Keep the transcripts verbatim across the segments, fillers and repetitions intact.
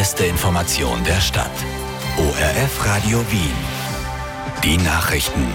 beste Information der Stadt. O R F Radio Wien. Die Nachrichten.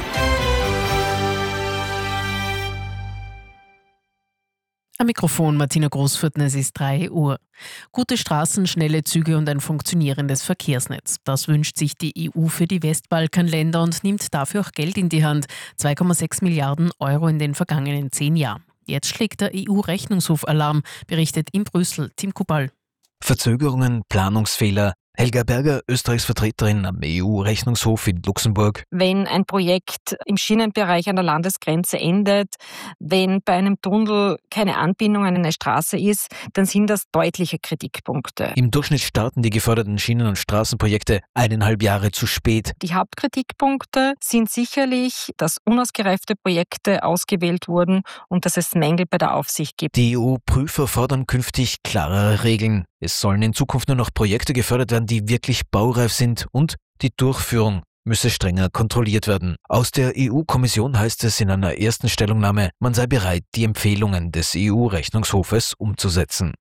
Am Mikrofon Martina Großfurten, es ist drei Uhr. Gute Straßen, schnelle Züge und ein funktionierendes Verkehrsnetz. Das wünscht sich die E U für die Westbalkanländer und nimmt dafür auch Geld in die Hand. zwei Komma sechs Milliarden Euro in den vergangenen zehn Jahren. Jetzt schlägt der E U-Rechnungshof Alarm, berichtet in Brüssel Tim Kubal. Verzögerungen, Planungsfehler. Helga Berger, Österreichs Vertreterin am E U-Rechnungshof in Luxemburg. Wenn ein Projekt im Schienenbereich an der Landesgrenze endet, wenn bei einem Tunnel keine Anbindung an eine Straße ist, dann sind das deutliche Kritikpunkte. Im Durchschnitt starten die geförderten Schienen- und Straßenprojekte eineinhalb Jahre zu spät. Die Hauptkritikpunkte sind sicherlich, dass unausgereifte Projekte ausgewählt wurden und dass es Mängel bei der Aufsicht gibt. Die E U-Prüfer fordern künftig klarere Regeln. Es sollen in Zukunft nur noch Projekte gefördert werden, die wirklich baureif sind, und die Durchführung müsse strenger kontrolliert werden. Aus der E U-Kommission heißt es in einer ersten Stellungnahme, man sei bereit, die Empfehlungen des E U-Rechnungshofes umzusetzen.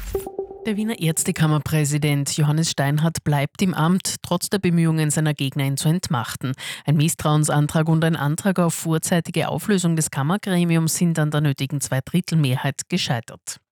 Der Wiener Ärztekammerpräsident Johannes Steinhardt bleibt im Amt, trotz der Bemühungen seiner Gegner, ihn zu entmachten. Ein Misstrauensantrag und ein Antrag auf vorzeitige Auflösung des Kammergremiums sind an der nötigen Zweidrittelmehrheit gescheitert.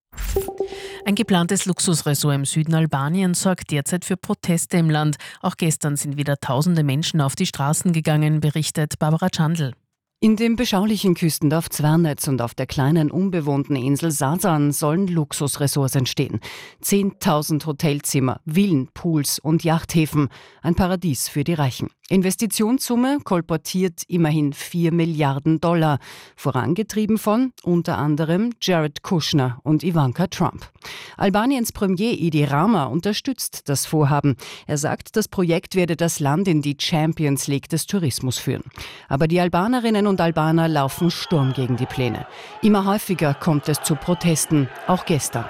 Ein geplantes Luxusresort im Süden Albaniens sorgt derzeit für Proteste im Land. Auch gestern sind wieder tausende Menschen auf die Straßen gegangen, berichtet Barbara Chandl. In dem beschaulichen Küstendorf Zvernetz und auf der kleinen unbewohnten Insel Sasan sollen Luxusressorts entstehen. Zehntausend Hotelzimmer, Villen, Pools und Yachthäfen. Ein Paradies für die Reichen. Investitionssumme kolportiert immerhin vier Milliarden Dollar. Vorangetrieben von unter anderem Jared Kushner und Ivanka Trump. Albaniens Premier Edi Rama unterstützt das Vorhaben. Er sagt, das Projekt werde das Land in die Champions League des Tourismus führen. Aber die Albanerinnen und Albaner laufen Sturm gegen die Pläne. Immer häufiger kommt es zu Protesten, auch gestern.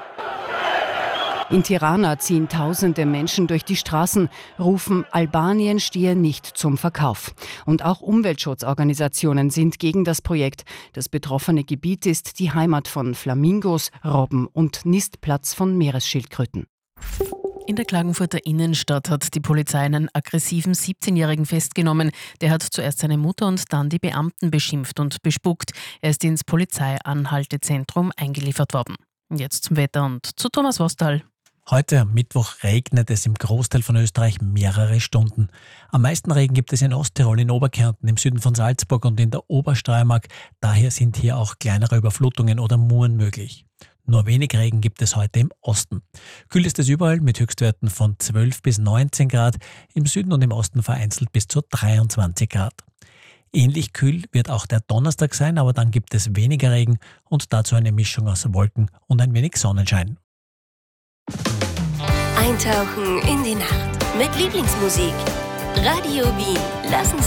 In Tirana ziehen tausende Menschen durch die Straßen, rufen, Albanien stehe nicht zum Verkauf. Und auch Umweltschutzorganisationen sind gegen das Projekt. Das betroffene Gebiet ist die Heimat von Flamingos, Robben und Nistplatz von Meeresschildkröten. In der Klagenfurter Innenstadt hat die Polizei einen aggressiven siebzehnjährigen festgenommen. Der hat zuerst seine Mutter und dann die Beamten beschimpft und bespuckt. Er ist ins Polizeianhaltezentrum eingeliefert worden. Jetzt zum Wetter und zu Thomas Wostal. Heute am Mittwoch regnet es im Großteil von Österreich mehrere Stunden. Am meisten Regen gibt es in Osttirol, in Oberkärnten, im Süden von Salzburg und in der Obersteiermark. Daher sind hier auch kleinere Überflutungen oder Muren möglich. Nur wenig Regen gibt es heute im Osten. Kühl ist es überall mit Höchstwerten von zwölf bis neunzehn Grad, im Süden und im Osten vereinzelt bis zu dreiundzwanzig Grad. Ähnlich kühl wird auch der Donnerstag sein, aber dann gibt es weniger Regen und dazu eine Mischung aus Wolken und ein wenig Sonnenschein. Eintauchen in die Nacht mit Lieblingsmusik. Radio Wien. Lassen Sie